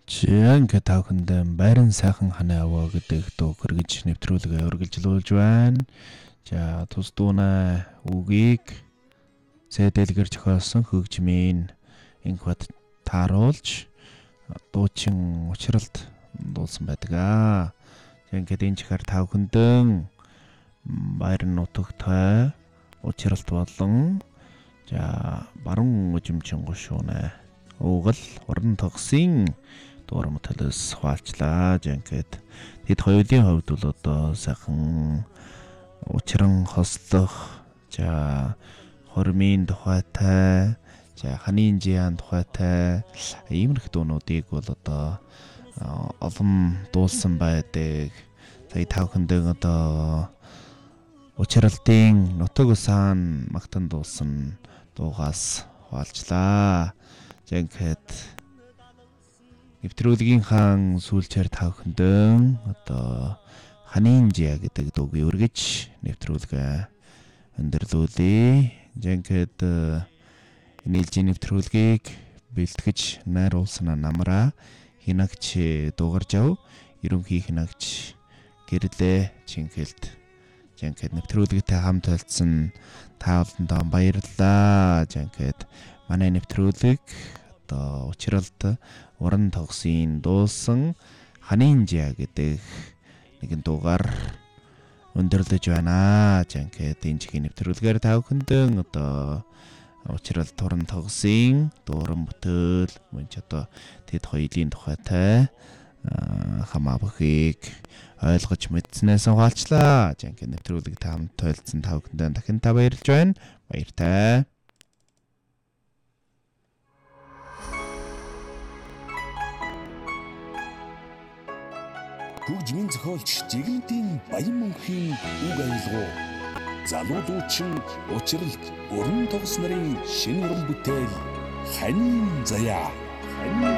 Ингээд тавхандаа байран сайхан ханаа аваа гэдэг дуу хөргөж нэвтрүүлгээ өргөжлүүлж байна. За тус дууна үгийг зэдэлгэр зохиосон хөгжмийн инхбат тааруулж дуучин учралт дуулсан байдаг. Ингээд энэ чихээр тавхандаа байран нутагтай учралт болон за баруун өжимчин гушуунаа уугал уран тогсын дуурам талаас хуваалчлаа. Ингээд тэд хоёулын хувьд бол одоо сайхан учран хослох, за хормын тухайтай, за ханийн жиан тухайтай иймэрхүү дуунуудыг бол одоо олон дуулсан байдаг. Сая тавхандаа одоо учралтын нутаг усан магтан дуулсан дуугаас хуваалчлаа. Ингээд нэвтрүүлгийн хаан сүүлчээр тавхандаа одоо ханийн жиа гэдэг дууг өргөж нэвтрүүлгээ өндөрлүүлээ. Ингээд нийлжийн нэвтрүүлгийг бэлтгэж найруулсан намраа хинагч дуугарж ав. Ерөнхий хинагч гэрлээ Чинхэлд. Ингээд нэвтрүүлэгтэй хамт олцсон та бүхэнд баярлалаа. Ингээд манай нэвтрүүлэг одоо учралт уран тогсын дуулсан ханийн жиа гэдэг нэгэн дуугаар өндөрлөж байна. Ингээд энэ чихийн нэвтрүүлгээр та бүхэндээ одоо учралт уран тогсын дууран бүтээл мөн ч одоо тэд хоёулын тухайтай хамаа бүхийг ойлгож мэдснээс хаалчлаа. Ингээд нэвтрүүлэг та хамт тойлцсон та бүхэндээ дахин та баярлж байна. Баяртай. Хөгжмийн зохиолч Жигэнтийн Баян мөнхийн үг аялагуу залуу дуучин учралт уран тогс нарын шинэ уран бүтээл ханийн заяа.